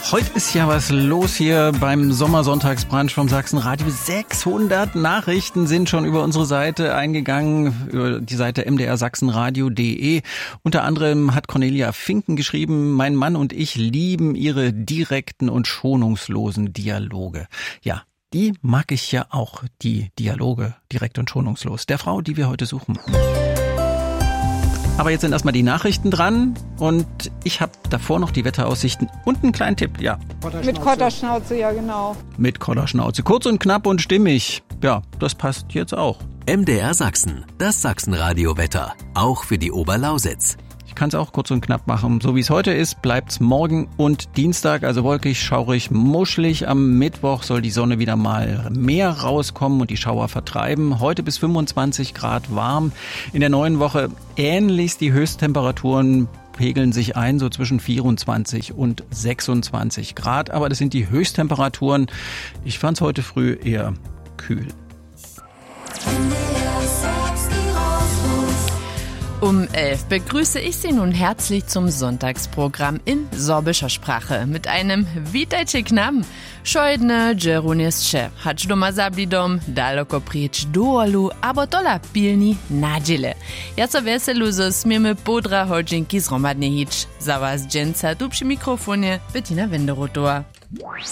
Heute ist ja was los hier beim Sommersonntagsbrunch vom Sachsenradio. 600 Nachrichten sind schon über unsere Seite eingegangen, über die Seite mdrsachsenradio.de. Unter anderem hat Cornelia Finken geschrieben, mein Mann und ich lieben ihre direkten und schonungslosen Dialoge. Ja, die mag ich ja auch, die Dialoge, direkt und schonungslos, der Frau, die wir heute suchen. Aber jetzt sind erstmal die Nachrichten dran und ich habe davor noch die Wetteraussichten und einen kleinen Tipp, ja. Mit Kotterschnauze, ja genau. Mit Kotterschnauze, kurz und knapp und stimmig. Ja, das passt jetzt auch. MDR Sachsen, das Sachsenradio-Wetter, auch für die Oberlausitz. Ich kann es auch kurz und knapp machen. So wie es heute ist, bleibt's morgen und Dienstag, also wolkig, schaurig, muschelig. Am Mittwoch soll die Sonne wieder mal mehr rauskommen und die Schauer vertreiben. Heute bis 25 Grad warm. In der neuen Woche ähnlichst die Höchsttemperaturen pegeln sich ein, so zwischen 24 und 26 Grad. Aber das sind die Höchsttemperaturen. Ich fand's heute früh eher kühl. Um 11 begrüße ich Sie nun herzlich zum Sonntagsprogramm in sorbischer Sprache mit einem Witajcie k nam. Šojdne dżerunjesće, hacz doma zablidom, daleko prič doolu, abo tola pilni nadziele. Ja co weselu, że smiemy podra hodzinki zhromadnie hić. Za was dżęca tu przy mikrofonie Bettina Wenderotowa.